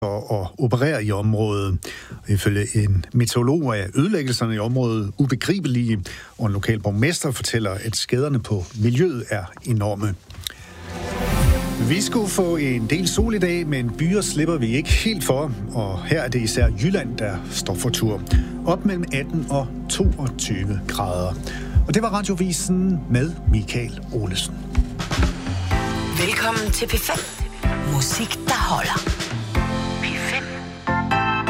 at operere i området. Ifølge en meteorolog er ødelæggelserne i området ubegribelige, og en lokal borgmester fortæller, at skaderne på miljøet er enorme. Vi skulle få en del sol i dag, men byer slipper vi ikke helt for, og her er det især Jylland, der står for tur. Op mellem 18 og 22 grader. Og det var Radiovisen med Michael Olesen. Velkommen til P5. Musik, der holder.